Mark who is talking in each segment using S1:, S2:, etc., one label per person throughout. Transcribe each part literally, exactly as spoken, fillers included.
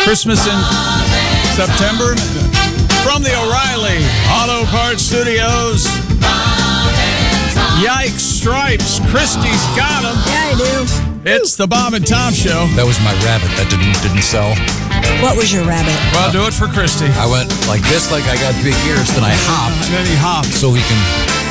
S1: Christmas in September. From the O'Reilly Auto Parts Studios. Yikes, stripes. Christy's got them.
S2: Yeah, I do.
S1: It's the Bob and Tom Show.
S3: That was my rabbit. That didn't didn't sell.
S2: What was your rabbit?
S1: Well, do it for Christy.
S3: I went like this, like I got big ears, then I hopped.
S1: Then he hopped.
S3: So he can...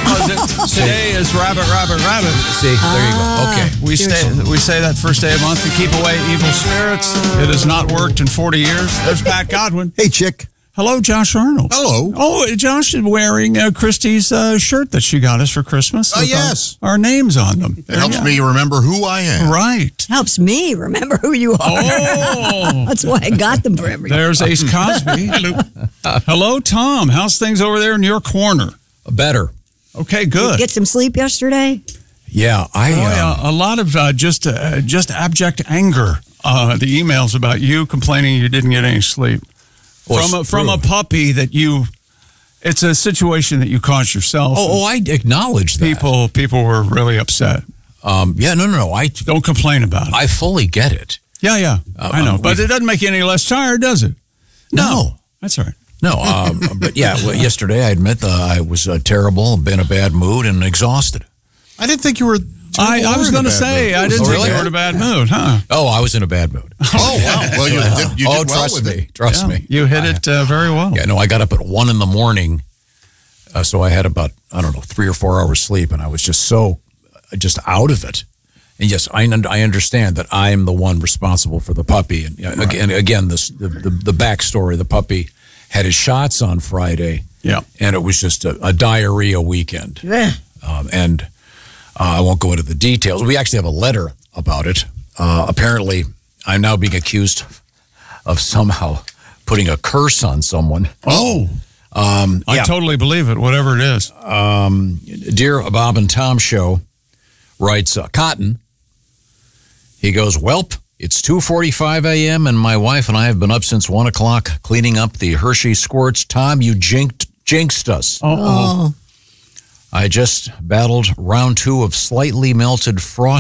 S1: Today is rabbit, rabbit, rabbit.
S3: See, there you go. Okay.
S1: We stay. We say that first day of the month to keep away evil spirits. It has not worked in forty years. There's Pat Godwin.
S4: Hey, chick.
S1: Hello, Josh Arnold.
S4: Hello.
S1: Oh, Josh is wearing uh, Christy's uh, shirt that she got us for Christmas.
S4: Oh,
S1: with
S4: yes.
S1: Our, our names on them.
S4: It helps me remember who I am.
S1: Right.
S2: Helps me remember who you are.
S1: Oh.
S2: That's why I got them for everybody.
S1: There's Ace Cosby. Hello. Hello, Tom. How's things over there in your corner?
S3: Better.
S1: Okay,
S2: Did
S1: good.
S2: you get some sleep yesterday?
S3: Yeah, I...
S1: Oh,
S3: um,
S1: yeah, a lot of uh, just uh, just abject anger. Uh, the emails about you complaining you didn't get any sleep.
S3: Well,
S1: from a,
S3: it's
S1: from a
S3: true.
S1: puppy that you, it's a situation that you caused yourself.
S3: Oh, oh, I acknowledge that.
S1: People people were really upset.
S3: Um, yeah, no, no, no. I,
S1: Don't complain about it.
S3: I fully get it.
S1: yeah, yeah,
S3: Uh,
S1: I know.
S3: um,
S1: But
S3: we've-
S1: it doesn't make you any less tired, does it?
S3: No.
S1: That's all right.
S3: No, um, but yeah, well, yesterday I admit that I was uh, terrible, been in a bad mood, and exhausted.
S4: I didn't think you were...
S1: I, I was going to say, I didn't
S3: Oh,
S1: think
S3: really?
S1: you were in a bad mood, huh?
S3: Oh, I was in a bad mood.
S4: Oh, wow. Well, you did, you did
S3: oh,
S4: well
S3: trust
S4: with
S3: me.
S4: it.
S3: Trust
S1: Yeah,
S3: me.
S1: You hit it uh, very well.
S3: Yeah, no, I got up at one in the morning, uh, so I had about, I don't know, three or four hours sleep, and I was just so, uh, just out of it. And yes, I, I understand that I am the one responsible for the puppy. And, you know, again, again this, the, the, the backstory, the puppy had his shots on Friday,
S1: Yeah.
S3: and it was just a, a diarrhea weekend.
S2: Yeah.
S3: Um, and uh, I won't go into the details. We actually have a letter about it. Uh, apparently, I'm now being accused of somehow putting a curse on someone.
S1: Oh,
S3: Um,
S1: I
S3: yeah.
S1: totally believe it, whatever it is.
S3: Um, Dear Bob and Tom Show, writes uh, Cotton. He goes, Welp, it's two forty-five a.m. and my wife and I have been up since one o'clock cleaning up the Hershey squirts. Tom, you jinked, jinxed us.
S1: Uh-oh.
S2: Oh.
S3: I just battled round two of slightly melted frosted